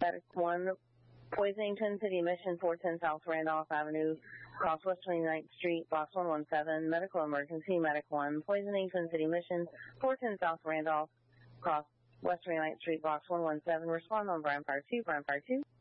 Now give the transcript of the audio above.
Medic 1, poisoning Twin City Mission, 410 South Randolph Avenue, across West 29th Street, box 117. Medical emergency. Medic 1, poisoning Twin City Mission, 410 South Randolph, across West 29th Street, box 117. Respond on Bryan Fire 2, Bryan Fire 2.